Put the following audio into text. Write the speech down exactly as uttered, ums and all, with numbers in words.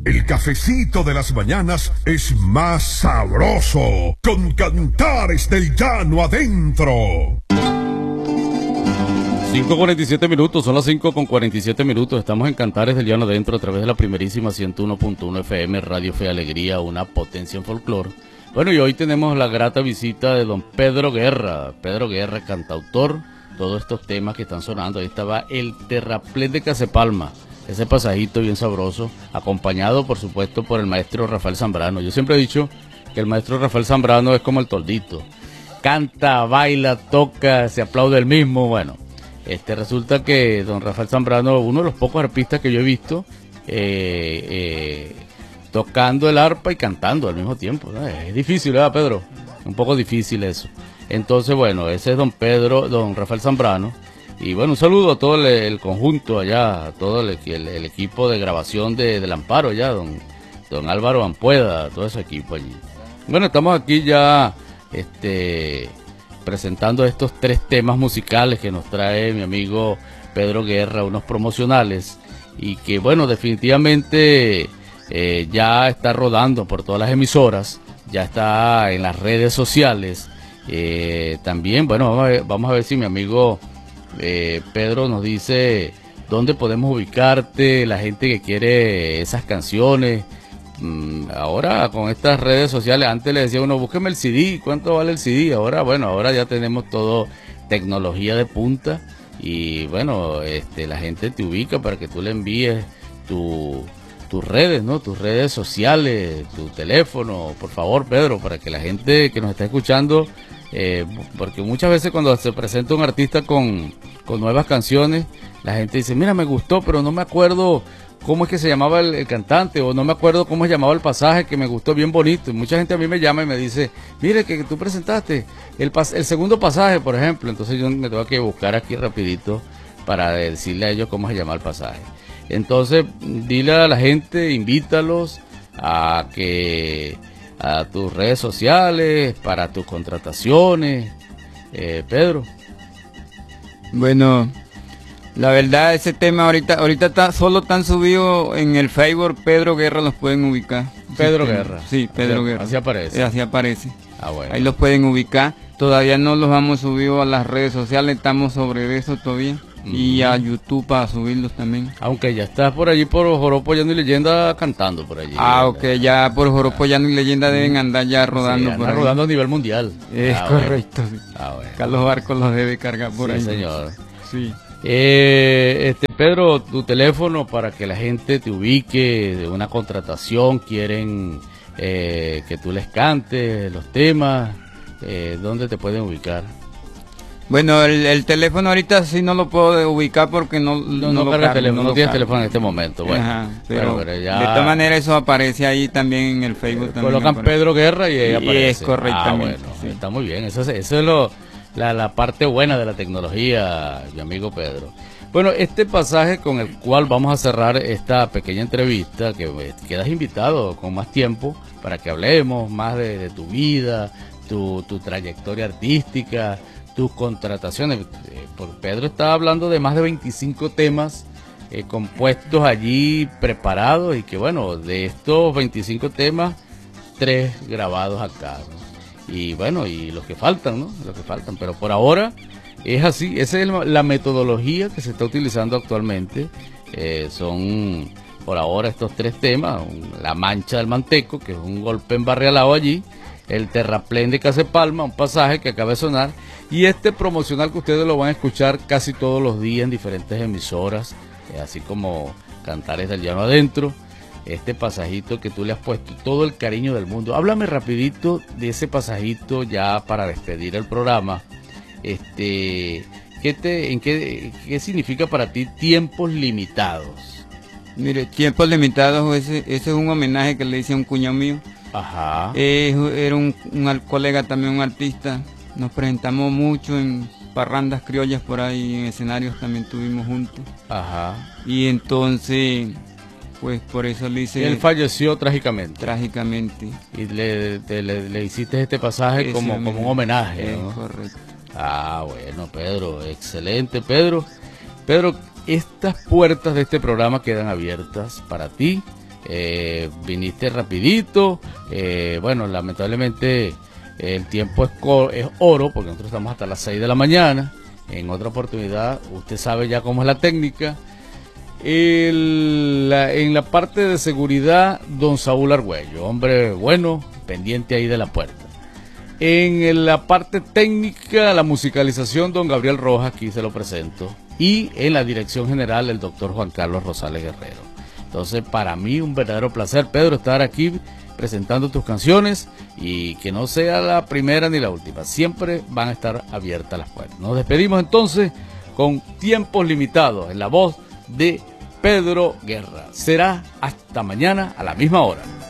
El cafecito de las mañanas es más sabroso con Cantares del Llano Adentro. cinco cuarenta y siete minutos, son las cinco con cuarenta y siete minutos. Estamos en Cantares del Llano Adentro a través de la primerísima ciento uno punto uno F M, Radio Fe y Alegría, una potencia en folclore. Bueno, y hoy tenemos la grata visita de don Pedro Guerra. Pedro Guerra, cantautor, todos estos temas que están sonando. Ahí estaba el Terraplén de Cacepalma, ese pasajito bien sabroso, acompañado por supuesto por el maestro Rafael Zambrano. Yo siempre he dicho que el maestro Rafael Zambrano es como el toldito, canta, baila, toca, se aplaude el mismo. Bueno, este resulta que don Rafael Zambrano, uno de los pocos arpistas que yo he visto eh, eh, tocando el arpa y cantando al mismo tiempo, ¿no? Es difícil, ¿verdad, Pedro? Un poco difícil eso. Entonces, bueno, ese es don Pedro, don Rafael Zambrano. Y bueno, un saludo a todo el, el conjunto allá, a todo el, el, el equipo de grabación de, del Amparo allá, don, don Álvaro Ampueda, todo ese equipo allí. Bueno, estamos aquí ya este, presentando estos tres temas musicales que nos trae mi amigo Pedro Guerra, unos promocionales, y que bueno, definitivamente eh, ya está rodando por todas las emisoras, ya está en las redes sociales. Eh, también, bueno, vamos a ver, vamos a ver si mi amigo eh, Pedro nos dice dónde podemos ubicarte, la gente que quiere esas canciones. Mm, ahora con estas redes sociales, antes le decía uno, búsqueme el C D, ¿cuánto vale el C D? Ahora, bueno, ahora ya tenemos todo tecnología de punta y bueno, este, la gente te ubica para que tú le envíes tu... tus redes, ¿no? Tus redes sociales, tu teléfono, por favor, Pedro, para que la gente que nos está escuchando, eh, porque muchas veces cuando se presenta un artista con, con nuevas canciones, la gente dice, mira, me gustó, pero no me acuerdo cómo es que se llamaba el, el cantante, o no me acuerdo cómo se llamaba el pasaje, que me gustó bien bonito. Y mucha gente a mí me llama y me dice, mire, que, que tú presentaste el, pas el segundo pasaje, por ejemplo. Entonces yo me tengo que buscar aquí rapidito para decirle a ellos cómo se llama el pasaje. Entonces, dile a la gente, invítalos a que a tus redes sociales, para tus contrataciones, eh, Pedro. Bueno, la verdad, ese tema ahorita ahorita está solo tan subido en el Facebook. Pedro Guerra los pueden ubicar. Pedro sí, Guerra. Sí, Pedro así, Guerra. Así aparece. Así aparece. Ah, bueno. Ahí los pueden ubicar. Todavía no los hemos subido a las redes sociales, estamos sobre eso todavía. Mm. Y a YouTube para subirlos también. Aunque ya estás por allí por Joropo Llano y Leyenda cantando por allí. Ah, ok, ya por Joropo Llano y Leyenda deben andar ya rodando sí, por ahí. rodando a nivel mundial. Es ah, correcto. Bueno. Ah, bueno. Carlos Barcos los debe cargar por sí, ahí. señor. Sí. Eh, este Pedro, tu teléfono para que la gente te ubique de una contratación, quieren eh, que tú les cantes los temas, eh, ¿dónde te pueden ubicar? Bueno, el, el teléfono ahorita sí no lo puedo ubicar porque no, no, no, no, lo carga cargo, teléfono, no, no tienes cargo. teléfono en este momento. Bueno, Ajá, pero, pero, pero ya de todas maneras eso aparece ahí también en el Facebook. También colocan aparece. Pedro Guerra y ahí y aparece. es correctamente. Ah, bueno, sí. Está muy bien, eso es, eso es lo, la, la parte buena de la tecnología, mi amigo Pedro. Bueno, este pasaje con el cual vamos a cerrar esta pequeña entrevista, que quedas invitado con más tiempo para que hablemos más de, de tu vida, tu, tu trayectoria artística, tus contrataciones. Eh, por Pedro está hablando de más de veinticinco temas eh, compuestos allí, preparados, y que bueno, de estos veinticinco temas, tres grabados acá, ¿no? Y bueno, y los que faltan, ¿no? Los que faltan, pero por ahora es así, esa es la metodología que se está utilizando actualmente. Eh, son por ahora estos tres temas, un, La Mancha del Manteco, que es un golpe embarrialado allí, el Terraplén de Cacepalma, un pasaje que acaba de sonar, y este promocional que ustedes lo van a escuchar casi todos los días en diferentes emisoras, eh, así como Cantares del Llano Adentro, este pasajito que tú le has puesto todo el cariño del mundo. Háblame rapidito de ese pasajito ya para despedir el programa. Este, ¿qué te, en qué, qué significa para ti tiempos limitados? Mire, tiempos limitados, ese, ese es un homenaje que le hice a un cuñado mío. Ajá. Eh, era un, un colega también, un artista. Nos presentamos mucho en parrandas criollas por ahí, en escenarios también estuvimos juntos. Ajá. Y entonces, pues por eso le hice... Él falleció trágicamente. Trágicamente. Y le, te, le, le hiciste este pasaje Ese como, como un homenaje, es ¿no? Correcto. Ah, bueno, Pedro, excelente, Pedro. Pedro, estas puertas de este programa quedan abiertas para ti, Eh, viniste rapidito, eh, bueno, lamentablemente el tiempo es, es oro, porque nosotros estamos hasta las seis de la mañana. En otra oportunidad, usted sabe ya cómo es la técnica. El, la, en la parte de seguridad, don Saúl Argüello, hombre bueno, pendiente ahí de la puerta. En la parte técnica, la musicalización, don Gabriel Rojas, aquí se lo presento. Y en la dirección general, el doctor Juan Carlos Rosales Guerrero. Entonces, para mí, un verdadero placer, Pedro, estar aquí presentando tus canciones, y que no sea la primera ni la última. Siempre van a estar abiertas las puertas. Nos despedimos entonces con tiempos limitados en la voz de Pedro Guerra. Será hasta mañana a la misma hora.